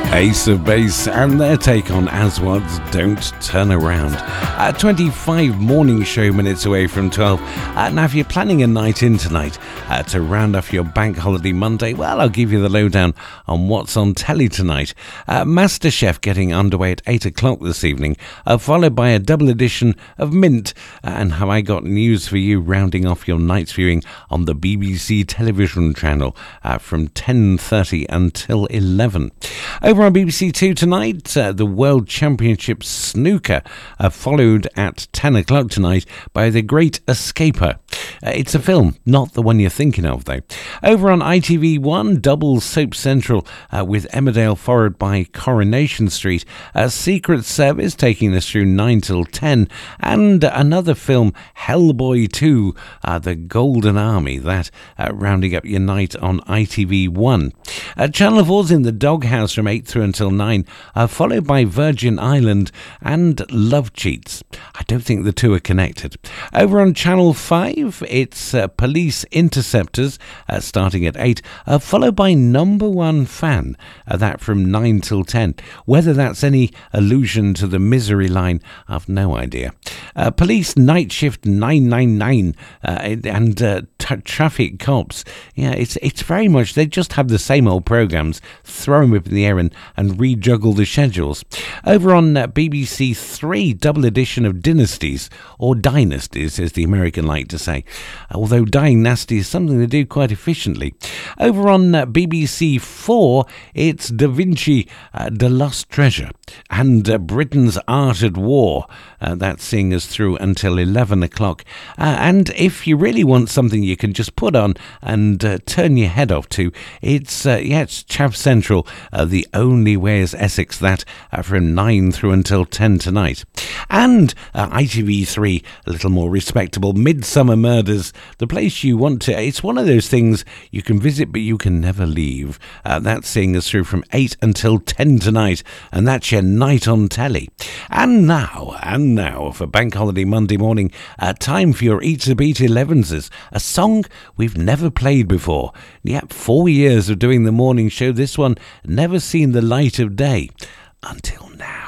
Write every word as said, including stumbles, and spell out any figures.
Ace of Base and their take on Aswad's Don't Turn Around. Uh, twenty-five morning show minutes away from twelve. Uh, now, if you're planning a night in tonight uh, to round off your bank holiday Monday, well, I'll give you the lowdown on what's on telly tonight. Uh, MasterChef getting underway at eight o'clock this evening, uh, followed by a double edition of Mint. Uh, and have I got news for you, rounding off your night's viewing on the B B C television channel uh, from ten thirty until eleven. Over on B B C Two tonight, uh, the World Championship Snooker, uh, followed at ten o'clock tonight by The Great Escaper. Uh, it's a film, not the one you're thinking of, though. Over on I T V One, double Soap Central uh, with Emmerdale followed by Coronation Street. Uh, Secret Service taking us through nine till ten. And another film, Hellboy two, uh, The Golden Army, that uh, rounding up your night on I T V One. Uh, Channel four's in the Doghouse from eight through until nine, uh, followed by Virgin Island and Love Cheats. I don't think the two are connected. Over on Channel five, it's uh, Police Interceptors, uh, starting at eight, uh, followed by Number One Fan, uh, that from nine till ten. Whether that's any allusion to the Misery line, I've no idea. Uh, Police Night Shift nine nine nine uh, and uh, t- Traffic Cops. Yeah, it's it's very much, they just have the same old programmes, throw them up in the air and, and rejuggle the schedules. Over on uh, B B C Three, double edition of Dynasties, or Dynasties as the American like to say, although dying nasty is something they do quite efficiently. Over on uh, B B C Four, it's Da Vinci, uh, The Lost Treasure, and uh, Britain's Art at War. Uh, that's seeing us through until eleven o'clock. Uh, and if you really want something you can just put on and uh, turn your head off to, it's, uh, yeah, it's Chav Central, uh, The Only Way is Essex, that uh, from nine through until ten tonight. And uh, I T V Three, a little more respectable, Midsummer Murders, the place you want to, it's one of those things you can visit but you can never leave. Uh, that's seeing us through from eight until ten tonight, and that's your night on telly. And now, and now, for Bank Holiday Monday morning, uh, time for your Eat to Beat elevenses, a song we've never played before. Yep, four years of doing the morning show, this one never seen the light of day until now.